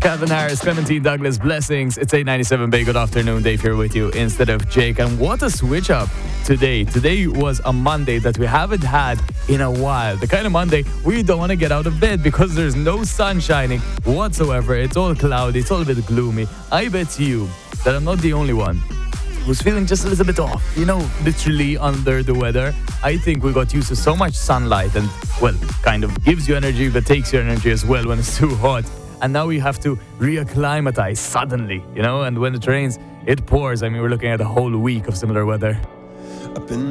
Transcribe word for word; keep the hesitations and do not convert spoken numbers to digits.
Calvin Harris, Clementine Douglas, blessings. It's eight ninety-seven Bay. Good afternoon. Dave here with you instead of Jake. And what a switch up today. Today was a Monday that we haven't had in a while. The kind of Monday where you don't want to get out of bed because there's no sun shining whatsoever. It's all cloudy. It's all a bit gloomy. I bet you that I'm not the only one who's feeling just a little bit off, you know, literally under the weather. I think we got used to so much sunlight and, well, kind of gives you energy but takes your energy as well when it's too hot. And now we have to reacclimatize suddenly, you know, and when it rains, it pours. I mean, we're looking at a whole week of similar weather. Up in